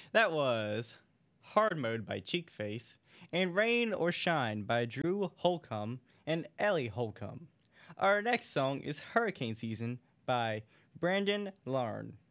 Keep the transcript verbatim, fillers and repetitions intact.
That was Hard Mode by Cheekface and Rain or Shine by Drew Holcomb and Ellie Holcomb. Our next song is Hurricane Season by Brandon Larn.